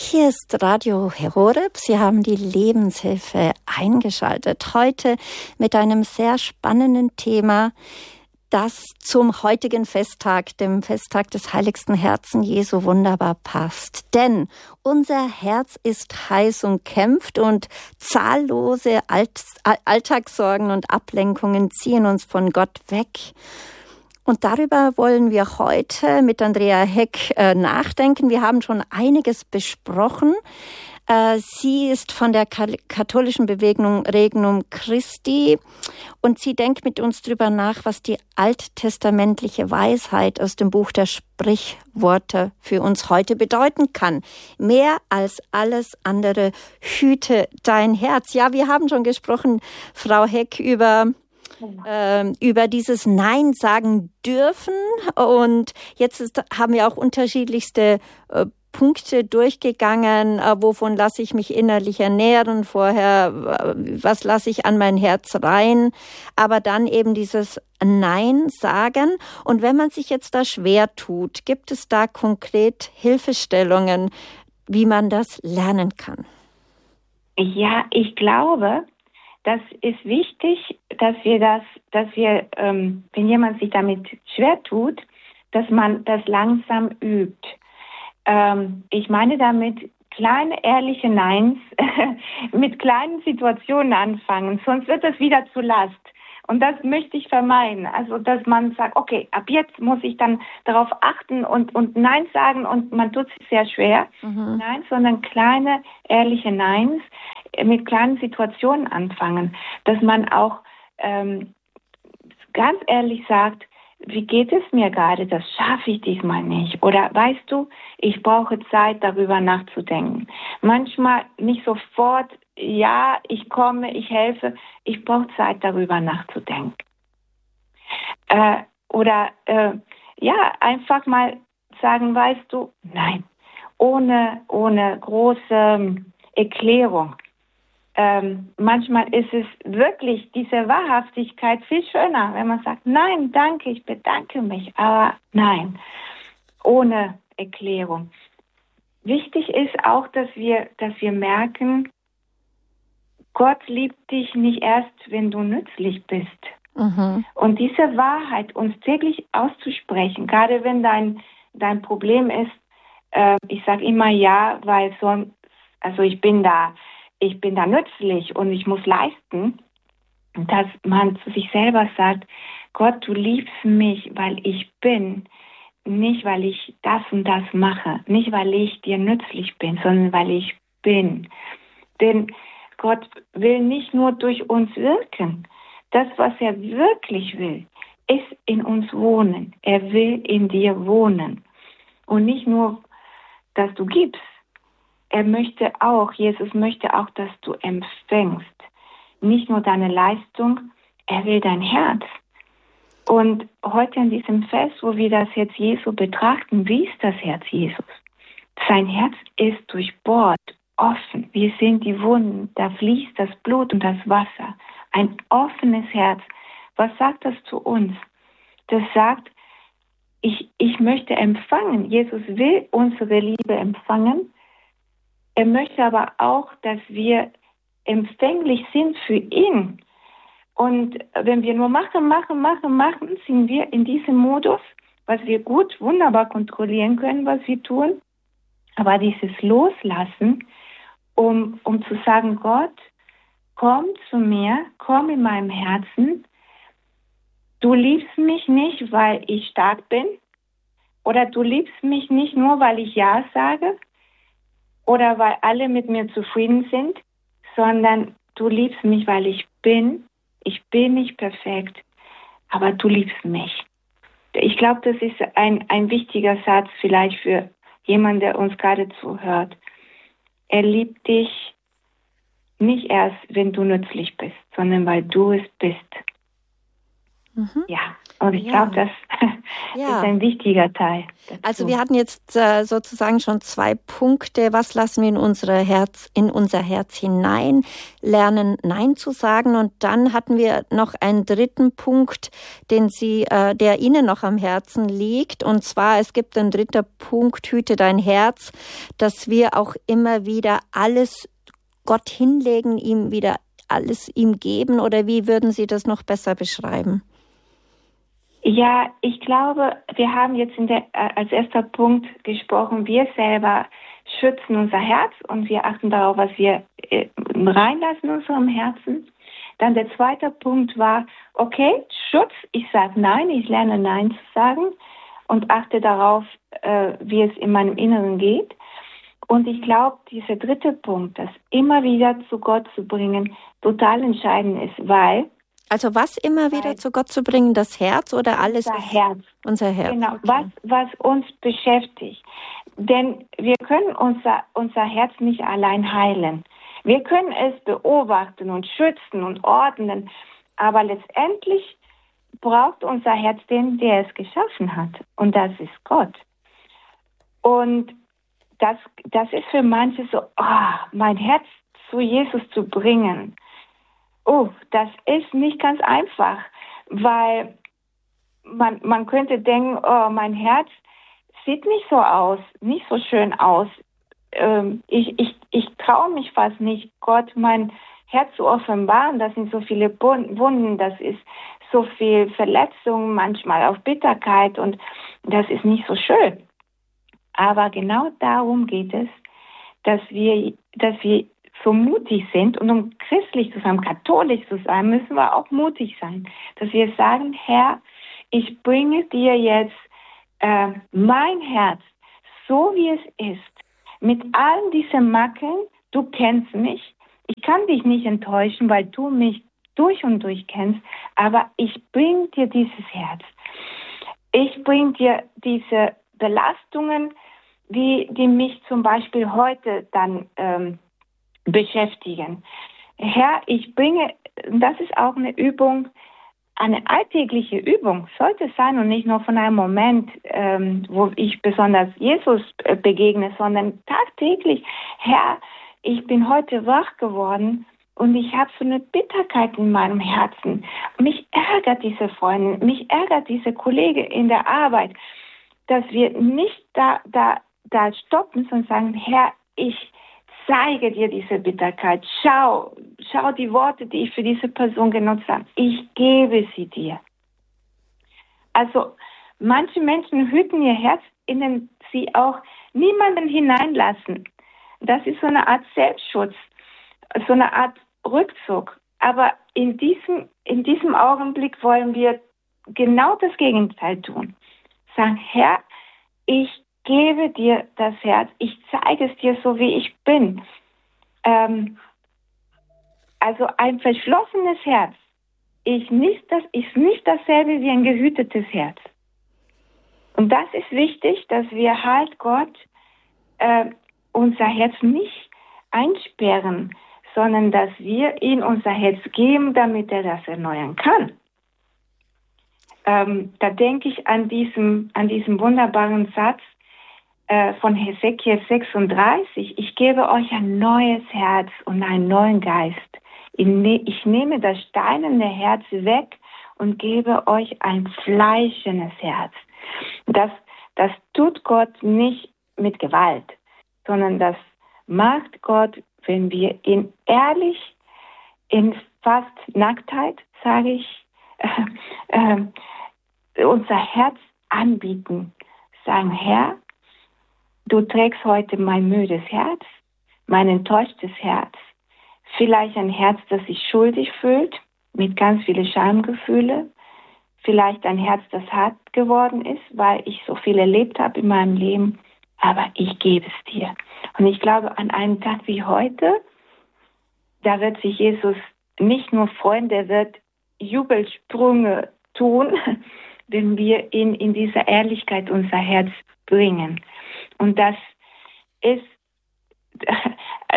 Hier ist Radio Horeb. Sie haben die Lebenshilfe eingeschaltet. Heute mit einem sehr spannenden Thema, das zum heutigen Festtag, dem Festtag des Heiligsten Herzen Jesu, wunderbar passt. Denn unser Herz ist heiß und kämpft und zahllose Alltagssorgen und Ablenkungen ziehen uns von Gott weg. Und darüber wollen wir heute mit Andrea Heck nachdenken. Wir haben schon einiges besprochen. Sie ist von der katholischen Bewegung Regnum Christi und sie denkt mit uns darüber nach, was die alttestamentliche Weisheit aus dem Buch der Sprichworte für uns heute bedeuten kann. Mehr als alles andere, hüte dein Herz. Ja, wir haben schon gesprochen, Frau Heck, über dieses Nein sagen dürfen. Und jetzt haben wir auch unterschiedlichste Punkte durchgegangen, wovon lasse ich mich innerlich ernähren, vorher, was lasse ich an mein Herz rein, aber dann eben dieses Nein sagen. Und wenn man sich jetzt da schwer tut, gibt es da konkret Hilfestellungen, wie man das lernen kann? Ja, ich glaube, das ist wichtig, dass wir, wenn jemand sich damit schwer tut, dass man das langsam übt. Ich meine damit kleine, ehrliche Neins mit kleinen Situationen anfangen, sonst wird das wieder zu Last. Und das möchte ich vermeiden. Also, dass man sagt, okay, ab jetzt muss ich dann darauf achten und Nein sagen und man tut sich sehr schwer. Nein, sondern kleine, ehrliche Neins mit kleinen Situationen anfangen. Dass man auch ganz ehrlich sagt, wie geht es mir gerade? Das schaffe ich diesmal nicht. Oder weißt du, ich brauche Zeit, darüber nachzudenken. Manchmal nicht sofort, ja, ich komme, ich helfe. Ich brauche Zeit, darüber nachzudenken. Einfach mal sagen, weißt du, nein, ohne große Erklärung. Manchmal ist es wirklich diese Wahrhaftigkeit viel schöner, wenn man sagt, nein, danke, ich bedanke mich, aber nein, ohne Erklärung. Wichtig ist auch, dass wir merken, Gott liebt dich nicht erst, wenn du nützlich bist. Und diese Wahrheit uns täglich auszusprechen, gerade wenn dein Problem ist, ich sage immer ja, weil ich bin da nützlich und ich muss leisten, dass man zu sich selber sagt, Gott, du liebst mich, weil ich bin, nicht weil ich das und das mache, nicht weil ich dir nützlich bin, sondern weil ich bin. Denn Gott will nicht nur durch uns wirken. Das, was er wirklich will, ist in uns wohnen. Er will in dir wohnen. Und nicht nur, dass du gibst. Jesus möchte auch, dass du empfängst. Nicht nur deine Leistung, er will dein Herz. Und heute an diesem Fest, wo wir das Herz Jesu betrachten, wie ist das Herz Jesus? Sein Herz ist durchbohrt, offen. Wir sehen die Wunden, da fließt das Blut und das Wasser. Ein offenes Herz. Was sagt das zu uns? Das sagt, ich möchte empfangen. Jesus will unsere Liebe empfangen. Er möchte aber auch, dass wir empfänglich sind für ihn. Und wenn wir nur machen, sind wir in diesem Modus, was wir gut, wunderbar kontrollieren können, was wir tun. Aber dieses Loslassen, um zu sagen, Gott, komm zu mir, komm in meinem Herzen. Du liebst mich nicht, weil ich stark bin. Oder du liebst mich nicht nur, weil ich Ja sage. Oder weil alle mit mir zufrieden sind, sondern du liebst mich, weil ich bin. Ich bin nicht perfekt, aber du liebst mich. Ich glaube, das ist ein wichtiger Satz vielleicht für jemanden, der uns gerade zuhört. Er liebt dich nicht erst, wenn du nützlich bist, sondern weil du es bist. Ja, und ich glaube, das ist ein wichtiger Teil dazu. Also wir hatten jetzt sozusagen schon 2 Punkte. Was lassen wir in unser Herz hinein? Lernen, Nein zu sagen. Und dann hatten wir noch einen 3. Punkt, der Ihnen noch am Herzen liegt. Und zwar, es gibt einen 3. Punkt, hüte dein Herz, dass wir auch immer wieder alles Gott hinlegen, ihm wieder alles ihm geben. Oder wie würden Sie das noch besser beschreiben? Ja, ich glaube, wir haben jetzt als erster Punkt gesprochen, wir selber schützen unser Herz und wir achten darauf, was wir reinlassen in unserem Herzen. Dann der 2. Punkt war, okay, Schutz, ich sage Nein, ich lerne Nein zu sagen und achte darauf, wie es in meinem Inneren geht. Und ich glaube, dieser 3. Punkt, das immer wieder zu Gott zu bringen, total entscheidend ist, weil also was immer wieder zu Gott zu bringen, das Herz oder alles? Unser Herz. Genau, okay. Was uns beschäftigt. Denn wir können unser Herz nicht allein heilen. Wir können es beobachten und schützen und ordnen, aber letztendlich braucht unser Herz den, der es geschaffen hat. Und das ist Gott. Und das ist für manche so, mein Herz zu Jesus zu bringen. Das ist nicht ganz einfach, weil man könnte denken, mein Herz sieht nicht so aus, nicht so schön aus. Ich traue mich fast nicht, Gott mein Herz zu offenbaren. Das sind so viele Wunden, das ist so viel Verletzung, manchmal auch Bitterkeit und das ist nicht so schön. Aber genau darum geht es, dass wir so mutig sind und um christlich zu sein, katholisch zu sein, müssen wir auch mutig sein, dass wir sagen, Herr, ich bringe dir jetzt mein Herz, so wie es ist, mit allen diesen Makeln, du kennst mich, ich kann dich nicht enttäuschen, weil du mich durch und durch kennst, aber ich bringe dir dieses Herz. Ich bringe dir diese Belastungen, die mich zum Beispiel heute dann beschäftigen. Herr, das ist auch eine Übung, eine alltägliche Übung, sollte es sein und nicht nur von einem Moment, wo ich besonders Jesus begegne, sondern tagtäglich. Herr, ich bin heute wach geworden und ich habe so eine Bitterkeit in meinem Herzen. Mich ärgert diese Freundin, mich ärgert diese Kollege in der Arbeit, dass wir nicht da stoppen und sagen, Herr, ich zeige dir diese Bitterkeit. Schau die Worte, die ich für diese Person genutzt habe. Ich gebe sie dir. Also manche Menschen hüten ihr Herz, in dem sie auch niemanden hineinlassen. Das ist so eine Art Selbstschutz, so eine Art Rückzug. Aber in diesem Augenblick wollen wir genau das Gegenteil tun. Sagen, Herr, ich gebe dir das Herz, ich zeige es dir so, wie ich bin. Also ein verschlossenes Herz ist nicht dasselbe wie ein gehütetes Herz. Und das ist wichtig, dass wir halt Gott unser Herz nicht einsperren, sondern dass wir ihm unser Herz geben, damit er das erneuern kann. Da denke ich an diesem wunderbaren Satz von Hesekiel 36, ich gebe euch ein neues Herz und einen neuen Geist. Ich nehme das steinerne Herz weg und gebe euch ein fleischendes Herz. Das tut Gott nicht mit Gewalt, sondern das macht Gott, wenn wir ihn ehrlich, in fast Nacktheit, sage ich, unser Herz anbieten. Sagen, Herr, du trägst heute mein müdes Herz, mein enttäuschtes Herz, vielleicht ein Herz, das sich schuldig fühlt, mit ganz vielen Schamgefühle, vielleicht ein Herz, das hart geworden ist, weil ich so viel erlebt habe in meinem Leben, aber ich gebe es dir. Und ich glaube, an einem Tag wie heute, da wird sich Jesus nicht nur freuen, der wird Jubelsprünge tun, wenn wir ihn in dieser Ehrlichkeit unser Herz bringen. Und das ist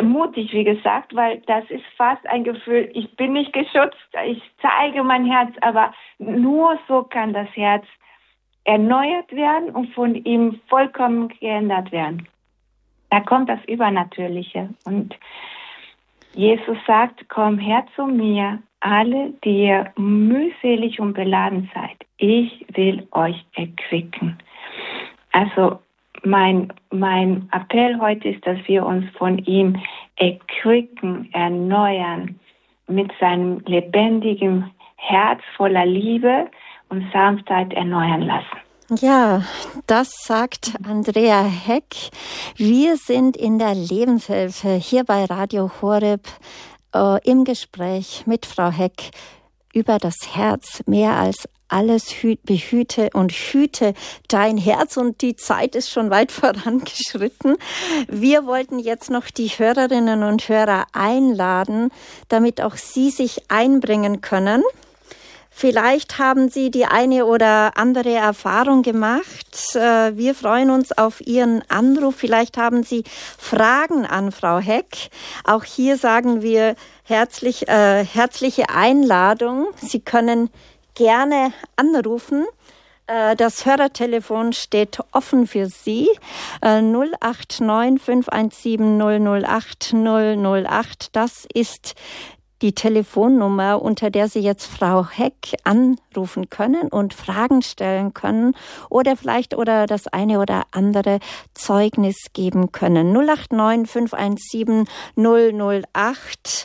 mutig, wie gesagt, weil das ist fast ein Gefühl, ich bin nicht geschützt, ich zeige mein Herz, aber nur so kann das Herz erneuert werden und von ihm vollkommen geändert werden. Da kommt das Übernatürliche. Und Jesus sagt, komm her zu mir, alle, die ihr mühselig und beladen seid. Ich will euch erquicken. Also mein Appell heute ist, dass wir uns von ihm erquicken, erneuern, mit seinem lebendigen Herz voller Liebe und Sanftheit erneuern lassen. Ja, das sagt Andrea Heck. Wir sind in der Lebenshilfe hier bei Radio Horeb im Gespräch mit Frau Heck über das Herz. Mehr als alles behüte und hüte dein Herz. Und die Zeit ist schon weit vorangeschritten. Wir wollten jetzt noch die Hörerinnen und Hörer einladen, damit auch sie sich einbringen können. Vielleicht haben Sie die eine oder andere Erfahrung gemacht. Wir freuen uns auf Ihren Anruf. Vielleicht haben Sie Fragen an Frau Heck. Auch hier sagen wir herzliche Einladung. Sie können gerne anrufen. Das Hörertelefon steht offen für Sie. 089 517 008 008. Das ist die Telefonnummer, unter der Sie jetzt Frau Heck anrufen können und Fragen stellen können oder vielleicht das eine oder andere Zeugnis geben können. 089 517 008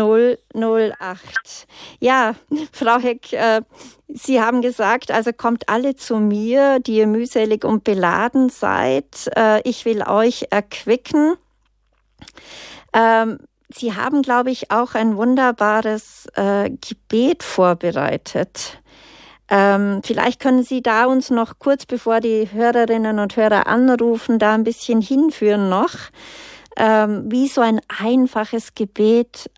008. Ja, Frau Heck, Sie haben gesagt, also kommt alle zu mir, die ihr mühselig und beladen seid. Ich will euch erquicken. Sie haben, glaube ich, auch ein wunderbares Gebet vorbereitet. Vielleicht können Sie da uns noch kurz, bevor die Hörerinnen und Hörer anrufen, da ein bisschen hinführen noch, wie so ein einfaches Gebet